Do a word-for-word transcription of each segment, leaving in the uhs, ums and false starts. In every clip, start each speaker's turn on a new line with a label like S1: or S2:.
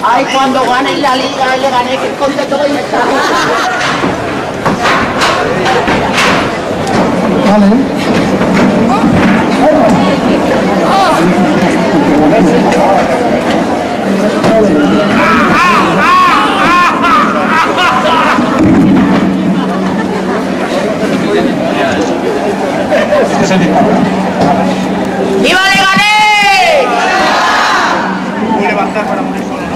S1: Ay, cuando ganéis la liga y le ganéis, que contento voy a estar.
S2: Vale.
S1: ¡Viva Leganés!
S3: Voy a levantar para morir solo,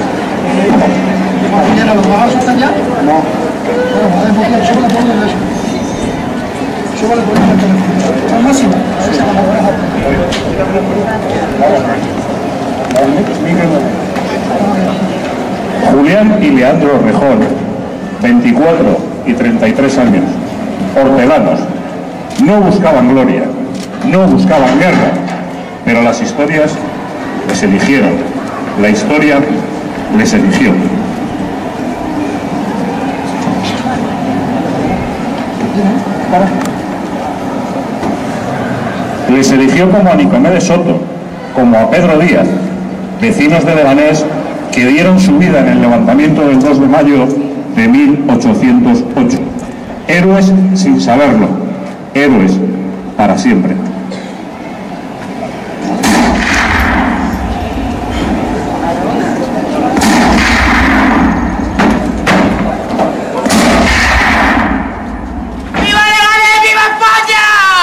S3: ¿no?
S2: ¿Mañana los bagajes están ya? No. Bueno, podemos bloquear, súbale por el eso. Súbale por el teléfono. Al máximo. A ver si la moverás.
S4: Julián y Leandro Rejón, veinticuatro y treinta y tres años, hortelanos, no buscaban gloria, no buscaban guerra, pero las historias les eligieron, la historia les eligió. Les eligió como a Nicomedes Soto, como a Pedro Díaz, vecinos de Leganés que dieron su vida en el levantamiento del dos de mayo de mil ochocientos ocho. Héroes sin saberlo, héroes para siempre.
S1: ¡Viva Leganés! ¡Viva España!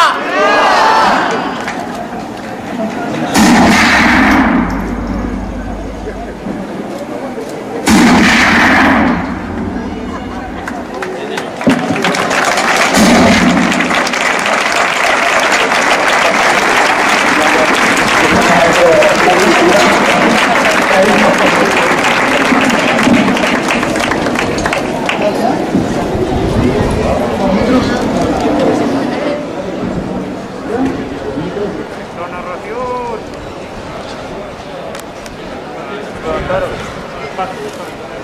S3: La narración. Claro.